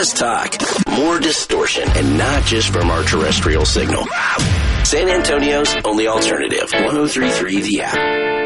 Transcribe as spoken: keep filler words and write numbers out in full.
Less talk, more distortion, and not just from our terrestrial signal. San Antonio's only alternative, one oh three point three The App.